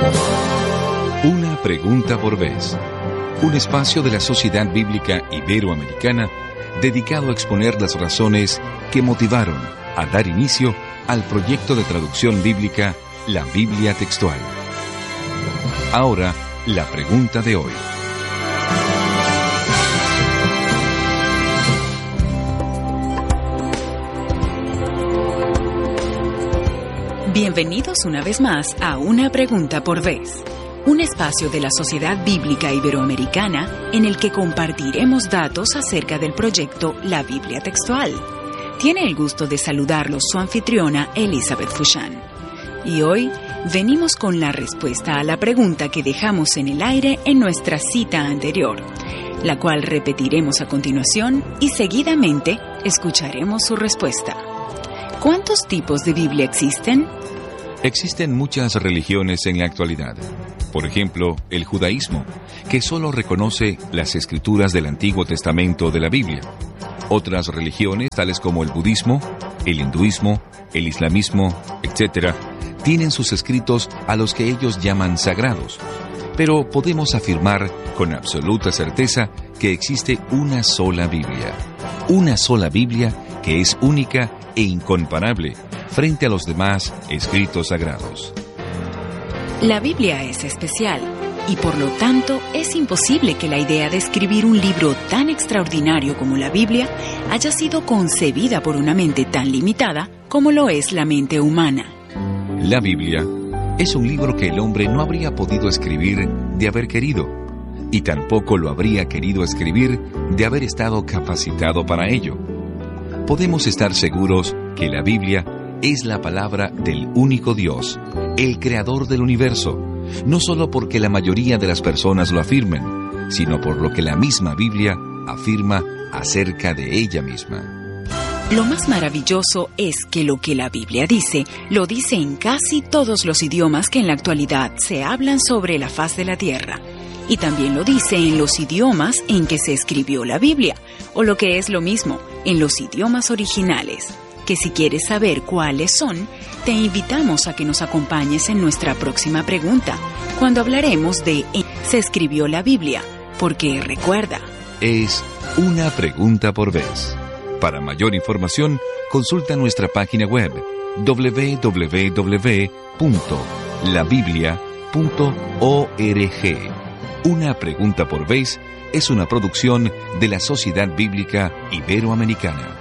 Una pregunta por vez. Un espacio de la Sociedad Bíblica Iberoamericana dedicado a exponer las razones que motivaron a dar inicio al proyecto de traducción bíblica, la Biblia Textual. Ahora, la pregunta de hoy. Bienvenidos una vez más a Una Pregunta por Vez, un espacio de la Sociedad Bíblica Iberoamericana en el que compartiremos datos acerca del proyecto La Biblia Textual. Tiene el gusto de saludarlos su anfitriona Elizabeth Fushan. Y hoy venimos con la respuesta a la pregunta que dejamos en el aire en nuestra cita anterior, la cual repetiremos a continuación y seguidamente escucharemos su respuesta. ¿Cuántos tipos de Biblia existen? Existen muchas religiones en la actualidad. Por ejemplo, el judaísmo, que solo reconoce las escrituras del Antiguo Testamento de la Biblia. Otras religiones, tales como el budismo, el hinduismo, el islamismo, etc., tienen sus escritos a los que ellos llaman sagrados. Pero podemos afirmar con absoluta certeza que existe una sola Biblia. Una sola Biblia que es única e incomparable frente a los demás escritos sagrados. La Biblia es especial y por lo tanto es imposible que la idea de escribir un libro tan extraordinario como la Biblia haya sido concebida por una mente tan limitada como lo es la mente humana. La Biblia es un libro que el hombre no habría podido escribir de haber querido, y tampoco lo habría querido escribir de haber estado capacitado para ello. Podemos estar seguros que la Biblia es la palabra del único Dios, el creador del universo, no solo porque la mayoría de las personas lo afirmen, sino por lo que la misma Biblia afirma acerca de ella misma. Lo más maravilloso es que lo que la Biblia dice, lo dice en casi todos los idiomas que en la actualidad se hablan sobre la faz de la tierra. Y también lo dice en los idiomas en que se escribió la Biblia, o lo que es lo mismo, en los idiomas originales. Que si quieres saber cuáles son, te invitamos a que nos acompañes en nuestra próxima pregunta, cuando hablaremos de ¿se escribió la Biblia? Porque recuerda, es una pregunta por vez. Para mayor información, consulta nuestra página web www.labiblia.org. Una pregunta por vez es una producción de la Sociedad Bíblica Iberoamericana.